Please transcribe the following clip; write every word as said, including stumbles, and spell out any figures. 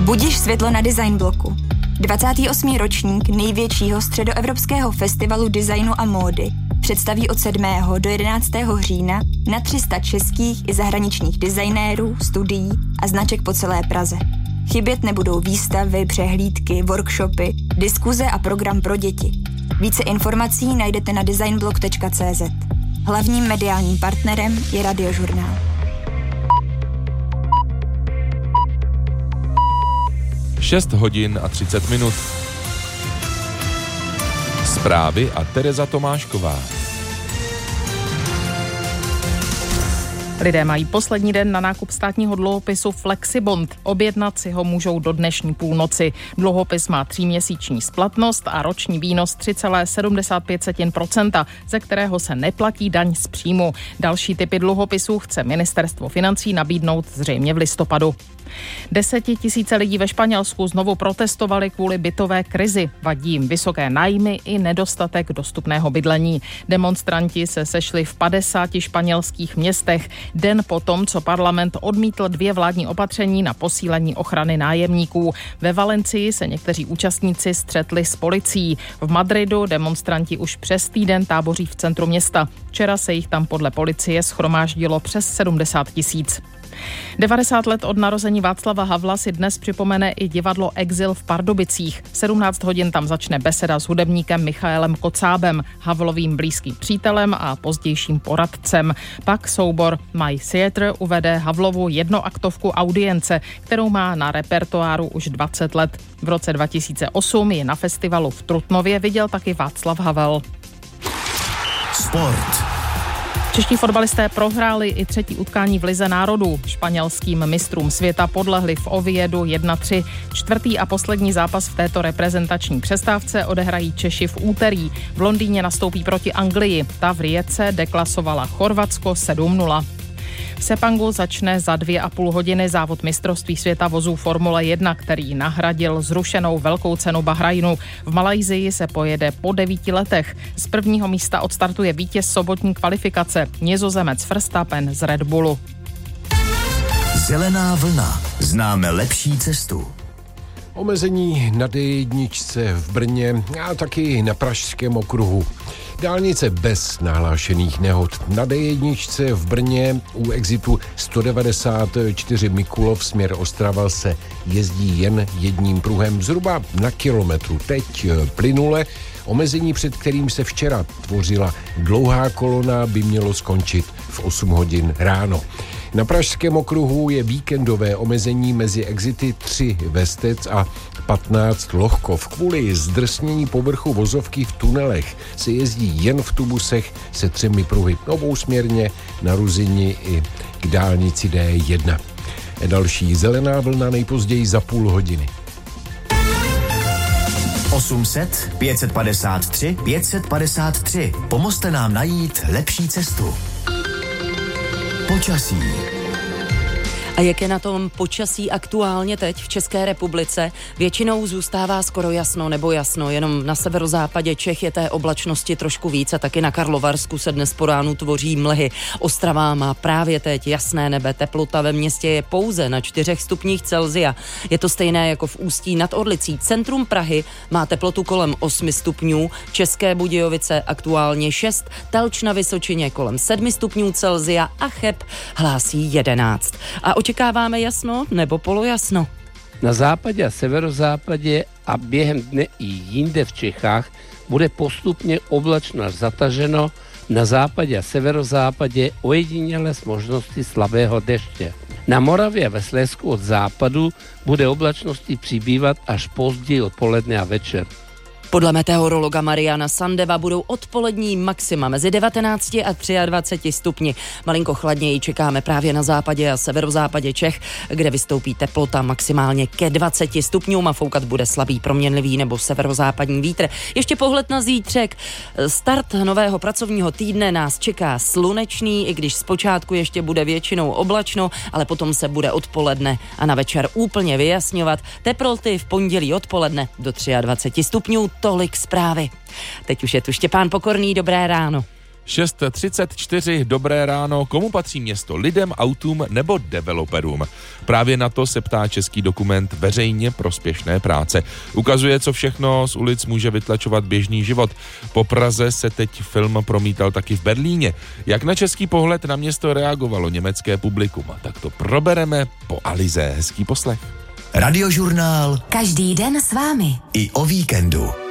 Budiš světlo na Design bloku. dvacátý osmý ročník největšího středoevropského festivalu designu a módy představí od sedmého do jedenáctého října na tři sta českých i zahraničních designérů, studií a značek po celé Praze. Chybět nebudou výstavy, přehlídky, workshopy, diskuze a program pro děti. Více informací najdete na designblog tečka cé zet. Hlavním mediálním partnerem je Radiožurnál. šest hodin a třicet minut. Zprávy a Tereza Tomášková. Lidé mají poslední den na nákup státního dluhopisu Flexibond. Objednat si ho můžou do dnešní půlnoci. Dluhopis má tříměsíční splatnost a roční výnos tři celá sedmdesát pět procenta, ze kterého se neplatí daň z příjmu. Další typy dluhopisů chce ministerstvo financí nabídnout zřejmě v listopadu. Desetitisíce lidí ve Španělsku znovu protestovali kvůli bytové krizi. Vadí jim vysoké nájmy i nedostatek dostupného bydlení. Demonstranti se sešli v padesáti španělských městech den po tom, co parlament odmítl dvě vládní opatření na posílení ochrany nájemníků. Ve Valencii se někteří účastníci střetli s policií. V Madridu demonstranti už přes týden táboří v centru města. Včera se jich tam podle policie shromáždilo přes sedmdesát tisíc. devadesát let od narození Václava Havla si dnes připomene i divadlo Exil v Pardubicích. V sedmnáct hodin tam začne beseda s hudebníkem Michaelem Kocábem, Havlovým blízkým přítelem a pozdějším poradcem. Pak soubor My Theatre uvede Havlovu jednoaktovku Audience, kterou má na repertoáru už dvacet let. V roce dva tisíce osm ji na festivalu v Trutnově viděl taky Václav Havel. Sport. Čeští fotbalisté prohráli i třetí utkání v Lize národů. Španělským mistrům světa podlehli v Oviedu jedna tři. Čtvrtý a poslední zápas v této reprezentační přestávce odehrají Češi v úterý. V Londýně nastoupí proti Anglii. Ta v Rijece deklasovala Chorvatsko sedm nula. V Sepangu začne za dvě a půl hodiny závod mistrovství světa vozů Formule jedna, který nahradil zrušenou velkou cenu Bahrajnu. V Malajsii se pojede po devíti letech. Z prvního místa odstartuje vítěz sobotní kvalifikace, Nizozemec Verstappen z Red Bullu. Zelená vlna. Známe lepší cestu. Omezení na dé jedna v Brně a taky na Pražském okruhu. Dálnice bez nahlášených nehod. Na dé jedna v Brně u exitu sto devadesát čtyři Mikulov směr Ostrava se jezdí jen jedním pruhem zhruba na kilometru. Teď plynule. Omezení, před kterým se včera tvořila dlouhá kolona, by mělo skončit v osm hodin ráno. Na Pražském okruhu je víkendové omezení mezi exity tři Vestec a patnáct Lohkov. Kvůli zdrsnění povrchu vozovky v tunelech se jezdí jen v tubusech se třemi pruhy obousměrně na Ruzini i k dálnici dé jedna. Další zelená vlna nejpozději za půl hodiny. osm set, pět padesát tři, pět padesát tři. Pomozte nám najít lepší cestu. Počasí. A jak je na tom počasí aktuálně teď v České republice? Většinou zůstává skoro jasno nebo jasno, jenom na severozápadě Čech je té oblačnosti trošku víc a taky na Karlovarsku se dnes po ránu tvoří mlhy. Ostrava má právě teď jasné nebe, teplota ve městě je pouze na čtyřech stupních Celsia. Je to stejné jako v Ústí nad Orlicí. Centrum Prahy má teplotu kolem osmi stupňů, České Budějovice aktuálně šest, Telč na Vysočině kolem sedmi stupňů Celsia a Cheb hlásí jedenáct. A očekáváme jasno nebo polojasno? Na západě a severozápadě a během dne i jinde v Čechách bude postupně oblačno až zataženo, na západě a severozápadě ojediněle s možností slabého deště. Na Moravě a ve Slezsku od západu bude oblačnosti přibývat až později odpoledne a večer. Podle meteorologa Mariana Sandeva budou odpolední maxima mezi devatenácti a dvaceti třemi stupni. Malinko chladněji čekáme právě na západě a severozápadě Čech, kde vystoupí teplota maximálně ke dvaceti stupňům a foukat bude slabý proměnlivý nebo severozápadní vítr. Ještě pohled na zítřek. Start nového pracovního týdne nás čeká slunečný, i když zpočátku ještě bude většinou oblačno, ale potom se bude odpoledne a na večer úplně vyjasňovat. Teploty v pondělí odpoledne do dvaceti tří stupňů. Tolik zprávy. Teď už je tu Štěpán Pokorný, dobré ráno. šest třicet čtyři, dobré ráno. Komu patří město? Lidem, autům nebo developerům? Právě na to se ptá český dokument Veřejně prospěšné práce. Ukazuje, co všechno z ulic může vytlačovat běžný život. Po Praze se teď film promítal taky v Berlíně. Jak na český pohled na město reagovalo německé publikum? Tak to probereme po Alize. Hezký poslech. Radiožurnál každý den s vámi. i o víkendu.